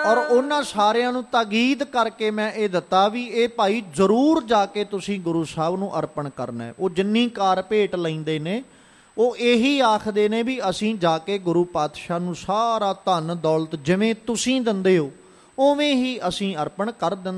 ਔਰ ਉਹਨਾਂ ਸਾਰਿਆਂ ਨੂੰ ਤਾਕੀਦ ਕਰਕੇ ਮੈਂ ਇਹ ਦਿੱਤਾ ਵੀ ਇਹ ਭਾਈ ਜ਼ਰੂਰ ਜਾ ਕੇ ਤੁਸੀਂ ਗੁਰੂ ਸਾਹਿਬ ਨੂੰ ਅਰਪਣ ਕਰਨਾ। ਉਹ ਜਿੰਨੀ ਕਾਰ ਭੇਟ ਲੈਂਦੇ ਨੇ ਉਹ ਇਹੀ ਆਖਦੇ ਨੇ ਵੀ ਅਸੀਂ ਜਾ ਕੇ ਗੁਰੂ ਪਾਤਸ਼ਾਹ ਨੂੰ ਸਾਰਾ ਧਨ ਦੌਲਤ ਜਿਵੇਂ ਤੁਸੀਂ ਦਿੰਦੇ ਹੋ ਉਵੇਂ ਹੀ ਅਸੀਂ ਅਰਪਣ ਕਰ ਦਿੰਦੇ।